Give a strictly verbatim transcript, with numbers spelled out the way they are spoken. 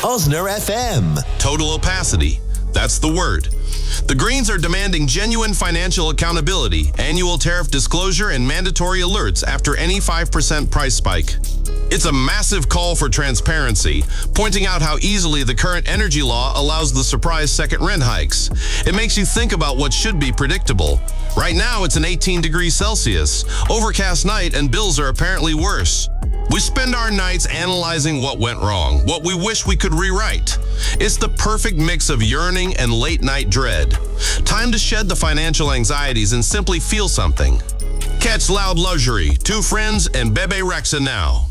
Hosner F M. Total opacity. That's the word. The Greens are demanding genuine financial accountability, annual tariff disclosure, and mandatory alerts after any five percent price spike. It's a massive call for transparency, pointing out how easily the current energy law allows the surprise second rent hikes. It makes you think about what should be predictable. Right now, it's an eighteen degrees Celsius, overcast night, and bills are apparently worse. We spend our nights analyzing what went wrong, what we wish we could rewrite. It's the perfect mix of yearning and late-night dread. Time to shed the financial anxieties and simply feel something. Catch Loud Luxury, Two Friends, and Bebe Rexha now.